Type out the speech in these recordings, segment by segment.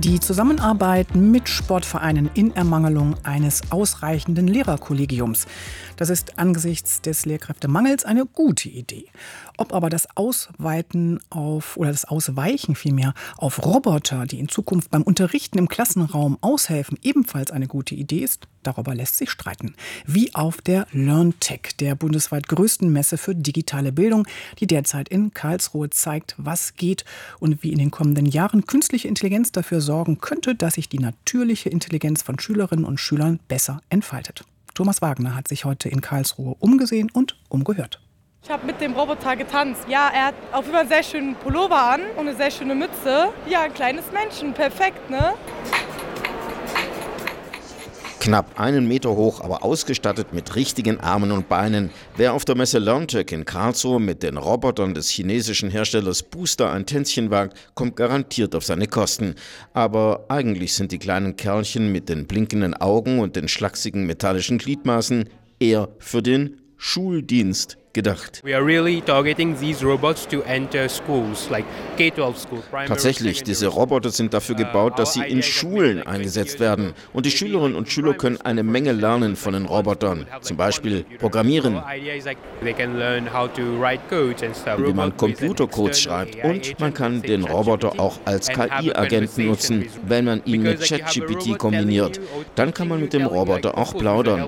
Die Zusammenarbeit mit Sportvereinen in Ermangelung eines ausreichenden Lehrerkollegiums. Das ist angesichts des Lehrkräftemangels eine gute Idee. Ob aber das Ausweichen auf Roboter, die in Zukunft beim Unterrichten im Klassenraum aushelfen, ebenfalls eine gute Idee ist, darüber lässt sich streiten. Wie auf der LearnTech, der bundesweit größten Messe für digitale Bildung, die derzeit in Karlsruhe zeigt, was geht und wie in den kommenden Jahren künstliche Intelligenz dafür sorgen könnte, dass sich die natürliche Intelligenz von Schülerinnen und Schülern besser entfaltet. Thomas Wagner hat sich heute in Karlsruhe umgesehen und umgehört. Ich habe mit dem Roboter getanzt. Ja, er hat auf jeden Fall einen sehr schönen Pullover an und eine sehr schöne Mütze. Ja, ein kleines Männchen, perfekt, ne? Knapp 1 Meter hoch, aber ausgestattet mit richtigen Armen und Beinen. Wer auf der Messe LearnTech in Karlsruhe mit den Robotern des chinesischen Herstellers Booster ein Tänzchen wagt, kommt garantiert auf seine Kosten. Aber eigentlich sind die kleinen Kerlchen mit den blinkenden Augen und den schlachsigen metallischen Gliedmaßen eher für den Schuldienst gedacht. Tatsächlich, diese Roboter sind dafür gebaut, dass sie in Schulen eingesetzt werden. Und die Schülerinnen und Schüler können eine Menge lernen von den Robotern. Zum Beispiel Programmieren, wie man Computercodes schreibt. Und man kann den Roboter auch als KI-Agenten nutzen, wenn man ihn mit ChatGPT kombiniert. Dann kann man mit dem Roboter auch plaudern.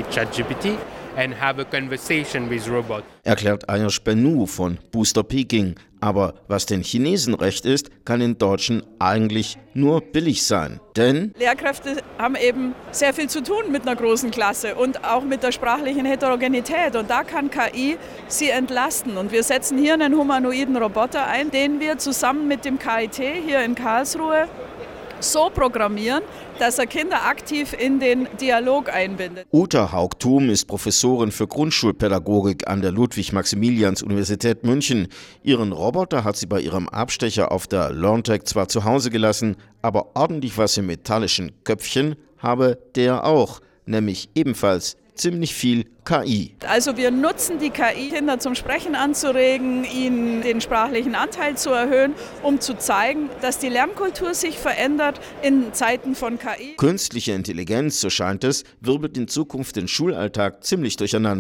Erklärt Ayers Bennu von Booster Peking. Aber was den Chinesen recht ist, kann den Deutschen eigentlich nur billig sein. Denn Lehrkräfte haben eben sehr viel zu tun mit einer großen Klasse und auch mit der sprachlichen Heterogenität. Und da kann KI sie entlasten. Und wir setzen hier einen humanoiden Roboter ein, den wir zusammen mit dem KIT hier in Karlsruhe so programmieren, dass er Kinder aktiv in den Dialog einbindet. Uta Haugtum ist Professorin für Grundschulpädagogik an der Ludwig-Maximilians-Universität München. Ihren Roboter hat sie bei ihrem Abstecher auf der LearnTech zwar zu Hause gelassen, aber ordentlich was im metallischen Köpfchen habe der auch, nämlich ebenfalls ziemlich viel KI. Also wir nutzen die KI, Kinder zum Sprechen anzuregen, ihnen den sprachlichen Anteil zu erhöhen, um zu zeigen, dass die Lernkultur sich verändert in Zeiten von KI. Künstliche Intelligenz, so scheint es, wirbelt in Zukunft den Schulalltag ziemlich durcheinander.